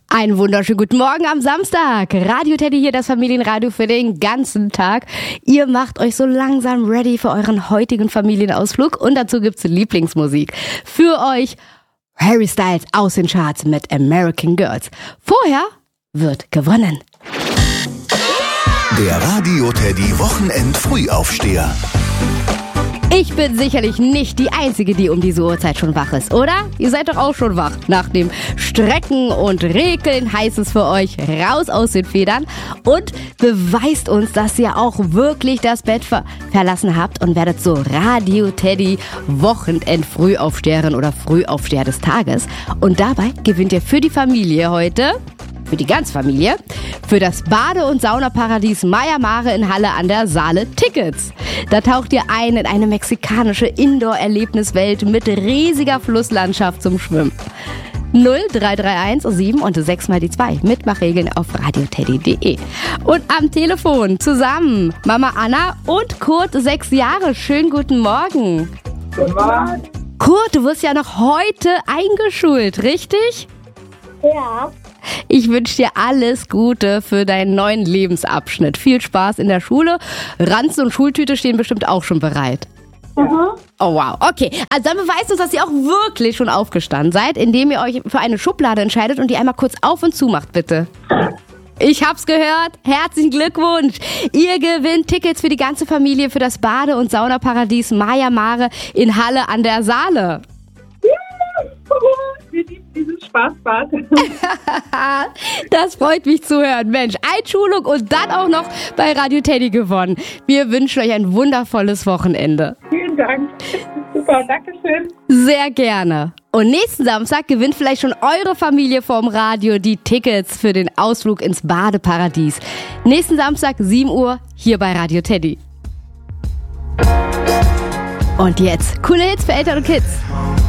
Einen wunderschönen guten Morgen am Samstag. Radio Teddy hier, das Familienradio für den ganzen Tag. Ihr macht euch so langsam ready für euren heutigen Familienausflug und dazu gibt's Lieblingsmusik. Für euch Harry Styles aus den Charts mit American Girls. Vorher wird gewonnen. Der Radio Teddy Wochenend-Frühaufsteher. Ich bin sicherlich nicht die Einzige, die um diese Uhrzeit schon wach ist, oder? Ihr seid doch auch schon wach. Nach dem Strecken und Rekeln heißt es für euch, raus aus den Federn und beweist uns, dass ihr auch wirklich das Bett verlassen habt und werdet so Radio Teddy Wochenend-Frühaufsteherin oder Frühaufsteher des Tages. Und dabei gewinnt ihr für die Familie heute, für die ganze Familie, für das Bade- und Saunaparadies Maya Mare in Halle an der Saale Tickets. Da taucht ihr ein in eine mexikanische Indoor-Erlebniswelt mit riesiger Flusslandschaft zum Schwimmen. 0331 7 und 6 mal die 2. Mitmachregeln auf radioteddy.de. Und am Telefon zusammen Mama Anna und Kurt, 6 Jahre. Schönen guten Morgen. Guten Morgen. Kurt, du wirst ja noch heute eingeschult, richtig? Ja. Ich wünsche dir alles Gute für deinen neuen Lebensabschnitt. Viel Spaß in der Schule. Ranzen und Schultüte stehen bestimmt auch schon bereit. Mhm. Oh wow, okay. Also dann beweist uns, dass ihr auch wirklich schon aufgestanden seid, indem ihr euch für eine Schublade entscheidet und die einmal kurz auf und zu macht, bitte. Ich hab's gehört. Herzlichen Glückwunsch. Ihr gewinnt Tickets für die ganze Familie für das Bade- und Saunaparadies Maya Mare in Halle an der Saale. Wir lieben dieses Spaßbad. Das freut mich zu hören. Mensch, Einschulung und dann auch noch bei Radio Teddy gewonnen. Wir wünschen euch ein wundervolles Wochenende. Vielen Dank. Super, danke schön. Sehr gerne. Und nächsten Samstag gewinnt vielleicht schon eure Familie vorm Radio die Tickets für den Ausflug ins Badeparadies. Nächsten Samstag, 7 Uhr, hier bei Radio Teddy. Und jetzt, coole Hits für Eltern und Kids.